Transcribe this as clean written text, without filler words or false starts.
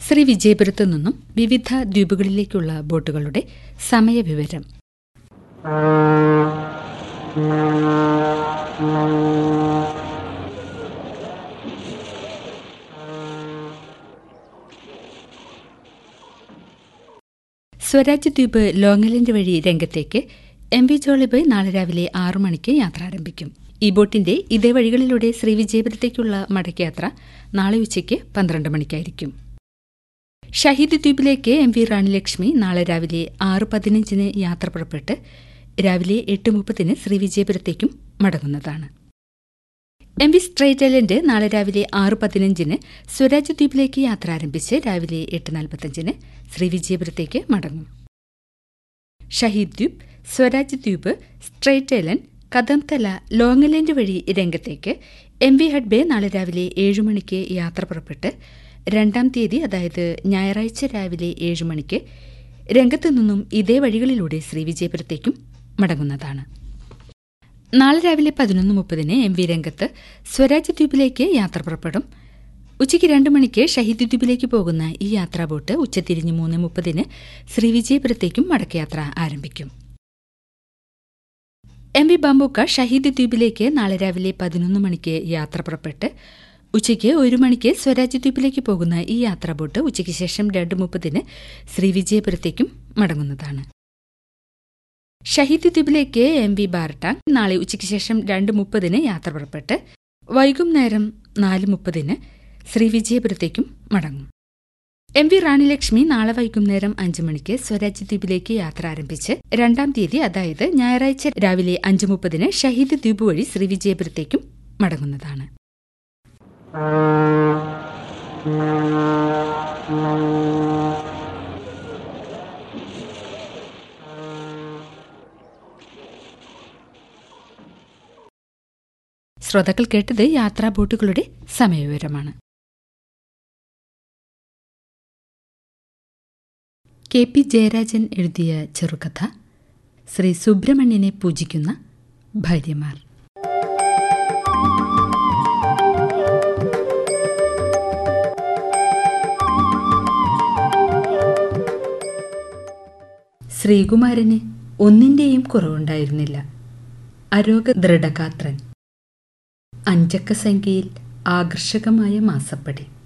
ശ്രീവിജയപുരത്തു നിന്നും വിവിധ ദ്വീപുകളിലേക്കുള്ള ബോട്ടുകളുടെ സമയവിവരം. സ്വരാജ് ദ്വീപ് ലോങ്ങലൻഡ് വഴി രംഗത്തേക്ക് MV ജോളിബോയ് നാളെ രാവിലെ 6 മണിക്ക് യാത്ര ആരംഭിക്കും. ഈ ബോട്ടിന്റെ ഇതേ വഴികളിലൂടെ ശ്രീവിജയപുരത്തേക്കുള്ള മടക്കയാത്ര നാളെ ഉച്ചയ്ക്ക് 12 മണിക്കായിരിക്കും. ഷഹീദ് ദ്വീപിലേക്ക് MV റാണി ലക്ഷ്മി നാളെ രാവിലെ 6:15 യാത്ര പുറപ്പെട്ട് രാവിലെ 8:30 ശ്രീവിജയപുരത്തേക്കും മടങ്ങുന്നതാണ്. MV സ്ട്രൈറ്റ് ഐലൻഡ് നാളെ രാവിലെ 6:15 സ്വരാജ് ദ്വീപിലേക്ക് യാത്ര ആരംഭിച്ച് രാവിലെ 8:45 ശ്രീവിജയപുരത്തേക്ക് മടങ്ങും. ഷഹീദ് ദ്വീപ്, സ്വരാജ് ദ്വീപ്, സ്ട്രൈറ്റ് ഐലൻഡ്, കദംതല, ലോങ്ങലൻഡ് വഴി രംഗത്തേക്ക് MV ഹഡ്ബേ നാളെ രാവിലെ 7 മണിക്ക് യാത്ര പുറപ്പെട്ട് 2-ാം തീയതി അതായത് ഞായറാഴ്ച രാവിലെ 7 മണിക്ക് രംഗത്തു നിന്നും ഇതേ വഴികളിലൂടെ ശ്രീവിജയപുരത്തേക്കും മടങ്ങുന്നതാണ്. നാളെ രാവിലെ 11:30 MV രംഗത്ത് സ്വരാജ് ദ്വീപിലേക്ക് യാത്ര പുറപ്പെടും. ഉച്ചയ്ക്ക് 2 മണിക്ക് ഷഹീദ് ദ്വീപിലേക്ക് പോകുന്ന ഈ യാത്രാ ബോട്ട് ഉച്ചതിരിഞ്ഞ് 3:30 ശ്രീവിജയപുരത്തേക്കും മടക്കയാത്ര ആരംഭിക്കും. MV ബാംബൂക്ക ഷഹീദ് ദ്വീപിലേക്ക് നാളെ രാവിലെ 11 മണിക്ക് യാത്ര പുറപ്പെട്ട് ഉച്ചയ്ക്ക് 1 മണിക്ക് സ്വരാജ് ദ്വീപിലേക്ക് പോകുന്ന ഈ യാത്രാ ബോട്ട് ഉച്ചയ്ക്ക് ശേഷം 2:30 ശ്രീവിജയപുരത്തേക്കും മടങ്ങുന്നതാണ്. ഷഹീദ് ദ്വീപിലേക്ക് MV ബാർട്ടാങ് നാളെ ഉച്ചയ്ക്ക് ശേഷം 2:30 യാത്ര പുറപ്പെട്ട് വൈകുന്നേരം 4:30 ശ്രീവിജയപുരത്തേക്കും മടങ്ങും. MV റാണി ലക്ഷ്മി നാളെ വൈകുന്നേരം 5 മണിക്ക് സ്വരാജ് ദ്വീപിലേക്ക് യാത്ര ആരംഭിച്ച് 2-ാം തീയതി അതായത് ഞായറാഴ്ച രാവിലെ 5:30 ഷഹീദ് ദ്വീപ് വഴി ശ്രീവിജയപുരത്തേക്കും മടങ്ങുന്നതാണ്. ശ്രോതാക്കൾ കേട്ടത് യാത്രാ ബോട്ടുകളുടെ സമയവിവരമാണ്. KP ജയരാജൻ എഴുതിയ ചെറുകഥ ശ്രീ സുബ്രഹ്മണ്യനെ പൂജിക്കുന്ന ഭാര്യമാർ. ശ്രീകുമാരന് ഒന്നിന്റെയും കുറവുണ്ടായിരുന്നില്ല. അരോഗദൃഢഗാത്രൻ, 5 അക്ക സംഖ്യയിൽ ആകർഷകമായ മാസപ്പടി.